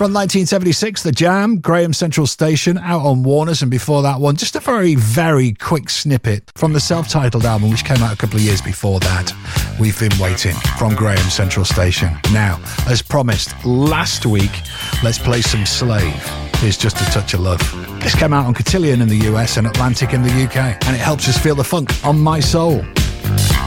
From 1976, The Jam, Graham Central Station, out on Warner's, and before that one, just a very, very quick snippet from the self-titled album, which came out a couple of years before that. We've Been Waiting, from Graham Central Station. Now, as promised, last week, let's play some Slave. Here's Just a Touch of Love. This came out on Cotillion in the US and Atlantic in the UK, and it helps us feel the funk on My Soul.